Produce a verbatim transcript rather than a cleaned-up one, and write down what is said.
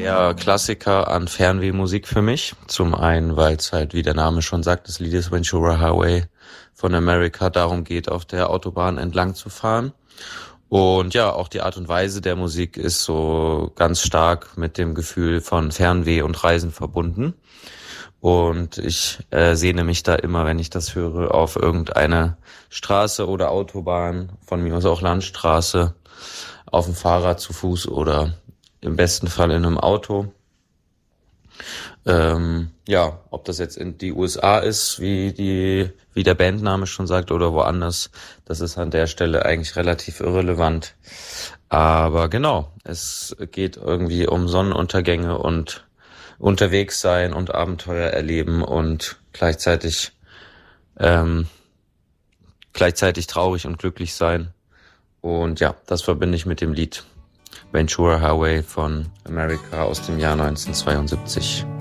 der Klassiker an Fernwehmusik für mich. Zum einen, weil es halt, wie der Name schon sagt, das Lied ist Ventura Highway von America, darum geht, auf der Autobahn entlang zu fahren. Und ja, auch die Art und Weise der Musik ist so ganz stark mit dem Gefühl von Fernweh und Reisen verbunden. Und ich äh, sehne mich da immer, wenn ich das höre, auf irgendeine Straße oder Autobahn, von mir aus auch Landstraße, auf dem Fahrrad, zu Fuß oder im besten Fall in einem Auto. Ähm, ja, ob das jetzt in die U S A ist, wie die, wie der Bandname schon sagt, oder woanders, das ist an der Stelle eigentlich relativ irrelevant. Aber genau, es geht irgendwie um Sonnenuntergänge und unterwegs sein und Abenteuer erleben und gleichzeitig ähm, gleichzeitig traurig und glücklich sein. Und ja, das verbinde ich mit dem Lied Ventura Highway von America aus dem Jahr neunzehnhundertzweiundsiebzig.